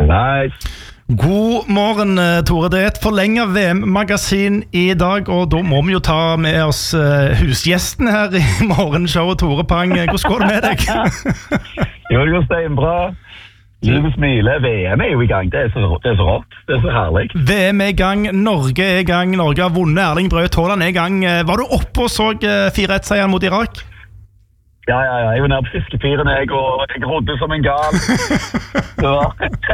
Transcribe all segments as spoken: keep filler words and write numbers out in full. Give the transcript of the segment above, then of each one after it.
Hallais. God morgen, Tore. Det er et forlenget V M-magasin i dag, og da må vi jo ta med oss husgjesten her i morgenshowet, Tore Pang. Hvordan går det med deg? Jo, det går steinbra. Livet smiler. V M er jo i gang. Det er så, det er så rått. Det er så herlig. V M er i gang. Norge er i gang. Norge har vunnet. Erling Braut Haaland er i gang. Var du oppe og så fire ett seieren mot Irak? Ja, ja, ja. Jeg var nede på fiskepiren, jeg, og jeg rodde som en gal. Det var...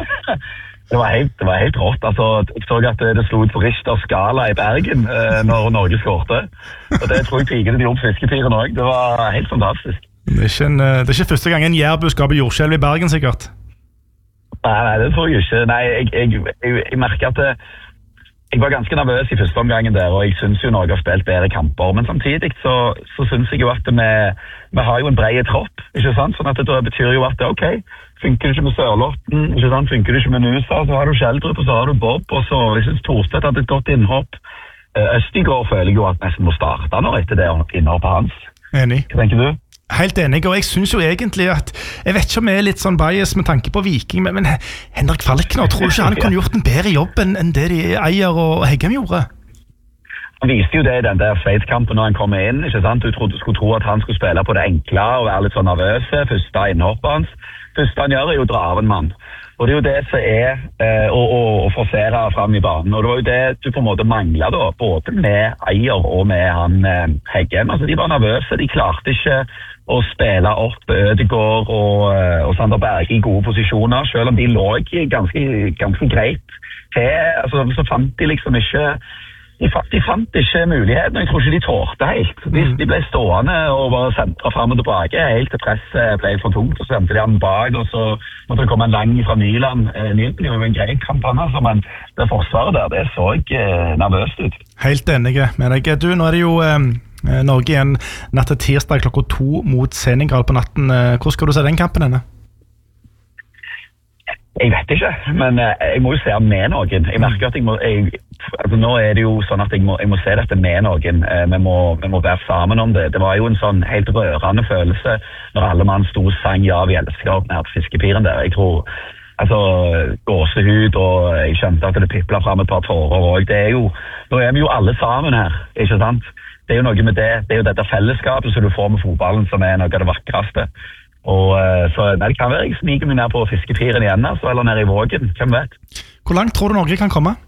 Det var, helt, det var helt rått. Altså, jeg så at det slo ut på Richter skala i Bergen eh, når Norge skårte. Og det tror jeg pigene de gjorde på fiskepiren også. Det var helt fantastisk. Det er ikke, en, det er ikke første gang en jærbu skaper jordskjelv i Bergen, sikkert? Nei, nei, det tror jeg ikke. Nei, jeg, jeg, jeg, jeg merker at det, jeg var ganske nervøs i første omgangen der, og jeg synes jo Norge har spilt bedre kamper. Men samtidig så, så synes jeg jo at vi, vi har jo en bred tropp, ikke sant? Sånn at det betyr jo at det er ok. Funker det ikke med Sørlotten, ikke sant? Funker det ikke med Nusa, så har du Kjeldrup, og så har du Bob, og så jeg synes Thorstedt hadde et godt innhopp. Østigård føler jeg jo at nesten må starte nå etter det innhoppet hans. Enig. Hva tenker du? Helt enig, og jeg synes jo egentlig at jeg vet ikke om jeg er litt sånn bias med tanke på Viking, men, men Henrik Falkner, tror du ikke han kunne gjort en bedre jobb enn, enn det de Eier og Heggem gjorde? Han viste jo det i den der Sveits-kampen når han kom inn, ikke sant? Du trodde, skulle tro at han skulle spille på det enkle og være litt sånn nervøse, første innhoppet hans. Første han gjør er jo å dra av en mann. Og det er jo det som er eh, å, å, å forsere frem i banen. Og det var jo det du på en måte manglet da, både med Eier og med han eh, Heggem. Altså de var nervøse, de klarte ikke å spille opp Ødegaard og, og Sander Berge i gode posisjoner, selv om de lå ganske, ganske greit til. Altså, så fant de liksom ikke... De fant, de fant ikke muligheten, og jeg tror ikke de tårte helt. De, de ble stående og bare sentra frem og tilbake, helt til presset ble for tungt, og så sendte de han bak, og så måtte det komme en lang fra Nyland. Nyland var jo en grei kampanje, men det forsvaret der, det så ikke nervøst ut. Helt enige med deg. Du, nå er det jo eh, Norge igjen natt til tirsdag klokka to mot Senegal på natten. Hvor skal du se den kampen henne? Jeg vet ikke, men jeg må jo se med noen. Jeg merker at jeg må... Jeg, altså nå er det jo sånn at jeg må, jeg må se dette med noen. Vi må, vi må være sammen om det. Det var jo en sånn helt rørende følelse når alle mann sto og sang ja, vi elsker opp nær på fiskepiren der. Jeg tror, altså, gåsehud, og jeg skjønte at det piplet frem et par tårer, og det er jo, nå er vi jo alle sammen her, ikke sant? Det er jo noe med det, det er jo dette fellesskapet som du får med fotballen som er noe av det vakreste. Og så nei, det kan være jeg sniker meg ned på fiskepiren igjen, altså, eller ned i Vågen, hvem vet? Hvor langt tror du Norge kan komme?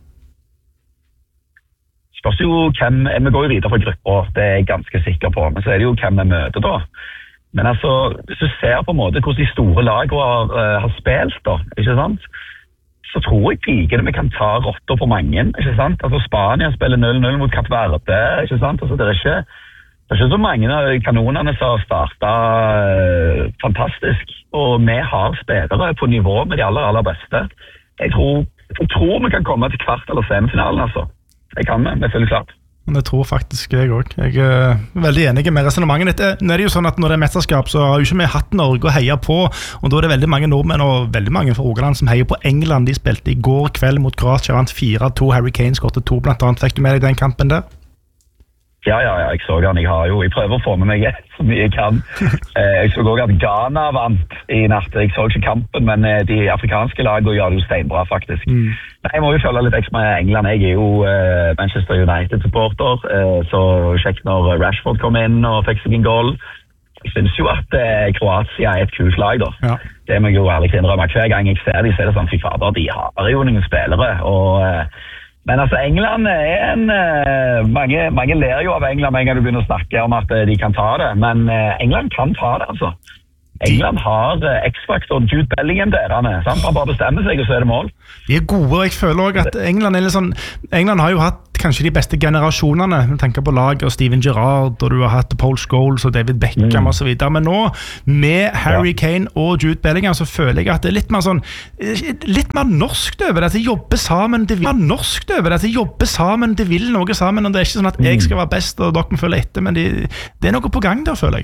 Spørs jo hvem, vi går jo videre fra grupper, det er jeg ganske sikker på, men så er det jo hvem vi møter da. Men altså, hvis du ser på en måte hvordan de store lagene har, uh, har spilt da, ikke sant? Så tror jeg pigene vi kan ta rotter på mange, ikke sant? Altså Spania spiller null null mot Kapp Verde, ikke sant? Altså det er ikke, det er ikke så mange av kanonene som har startet uh, fantastisk, og vi har spillere på nivå med de aller, aller beste. Jeg tror, jeg tror vi kan komme til kvart eller semifinalen, altså. Jeg kan det, det føler klart. Det tror faktisk jeg også. Jeg er veldig enig med resonemanget ditt. Nå er det jo sånn at når det er mesterskap, så har jo ikke vi hatt Norge å heie på, og da er det veldig mange nordmenn og veldig mange fra Rogaland som heier på England. De spilte i går kveld mot Kroatia, vant fire to, Harry Kane skårte to blant annet. Fikk du med deg den kampen der? Ja, ja, ja, jeg så han. Jeg har jo, jeg prøver å få med meg så mye jeg kan. Jeg så også at Ghana vant i natt. Jeg så ikke kampen, men de afrikanske lagene gjør det jo steinbra, faktisk. Mm. Nei, jeg må jo følge litt ekstra med England. Jeg er jo uh, Manchester United-supporter, uh, så kjekt når Rashford kom inn og fikk seg en goal. Jeg synes jo at uh, Kroatia er et kult lag, da. Ja. Det må jeg jo ærlig innrømme. Hver gang jeg ser de, så er det sånn, fy fader, de har jo noen spillere, og... Uh, Men altså, England er en... Uh, mange, mange ler jo av England med en gang du begynner å snakke om at uh, de kan ta det, men uh, England kan ta det, altså. England har uh, X-Factor, Jude Bellingham der, han er, sant? Han bare bestemmer seg, og så er det mål. De er gode, og jeg føler også at England er litt sånn... England har jo hatt kanskje de beste generasjonene. Du tenker på laget og Steven Gerrard, og du har hatt Paul Scholes og David Beckham mm. og så videre. Men nå, med Harry ja. Kane og Jude Bellingham, så føler jeg at det er litt mer sånn... Litt mer norskt over det, at de jobber sammen, de vil... Norskt over det, at de jobber sammen, de vil noe sammen, og det er ikke sånn at jeg skal være best, og dere må følge etter, men de, det er noe på gang der, føler